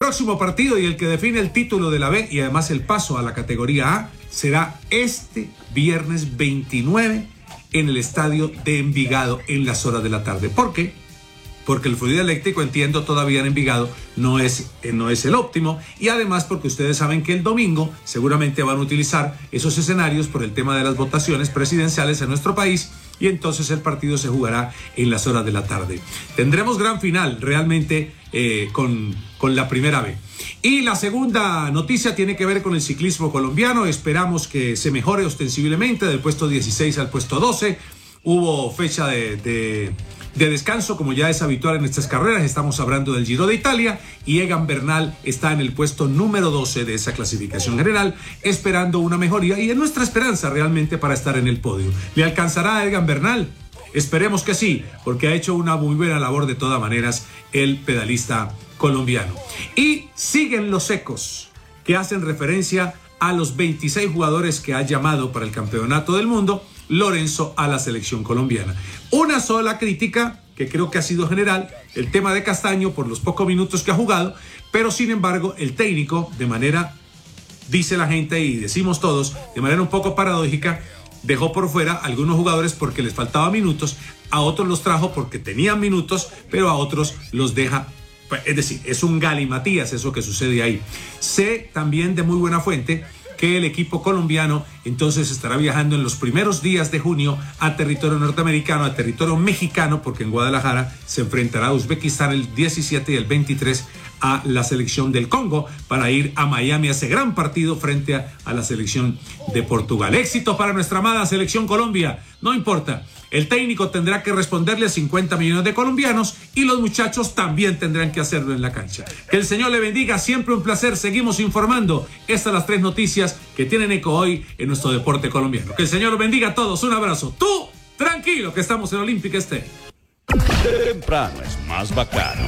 próximo partido y el que define el título de la B y además el paso a la categoría A será este viernes 29 en el estadio de Envigado en las horas de la tarde. ¿Por qué? Porque el fluido eléctrico, entiendo, todavía en Envigado no es el óptimo, y además porque ustedes saben que el domingo seguramente van a utilizar esos escenarios por el tema de las votaciones presidenciales en nuestro país, y entonces el partido se jugará en las horas de la tarde. Tendremos gran final realmente con la primera B. Y la segunda noticia tiene que ver con el ciclismo colombiano. Esperamos que se mejore ostensiblemente del puesto 16 al puesto 12. Hubo fecha de descanso, como ya es habitual en estas carreras. Estamos hablando del Giro de Italia y Egan Bernal está en el puesto número 12 de esa clasificación general, esperando una mejoría, y es nuestra esperanza realmente para estar en el podio. ¿Le alcanzará a Egan Bernal? Esperemos que sí, porque ha hecho una muy buena labor de todas maneras el pedalista colombiano. Y siguen los ecos que hacen referencia a los 26 jugadores que ha llamado para el campeonato del mundo Lorenzo a la selección colombiana. Una sola crítica, que creo que ha sido general, el tema de Castaño por los pocos minutos que ha jugado, pero sin embargo el técnico, de manera, dice la gente y decimos todos, de manera un poco paradójica, dejó por fuera a algunos jugadores porque les faltaban minutos, a otros los trajo porque tenían minutos, pero a otros los deja. Es decir, es un galimatías eso que sucede ahí. Sé también de muy buena fuente que el equipo colombiano entonces estará viajando en los primeros días de junio a territorio norteamericano, a territorio mexicano, porque en Guadalajara se enfrentará a Uzbekistán el 17 y el 23 a la selección del Congo, para ir a Miami a ese gran partido frente a la selección de Portugal. Éxito para nuestra amada selección Colombia. No importa, el técnico tendrá que responderle a 50 millones de colombianos y los muchachos también tendrán que hacerlo en la cancha. Que el Señor le bendiga, siempre un placer. Seguimos informando. Estas las 3 noticias que tienen eco hoy en nuestro deporte colombiano. Que el Señor los bendiga a todos. Un abrazo. Tú, tranquilo, que estamos en Olímpica Estéreo. Temprano es más bacano.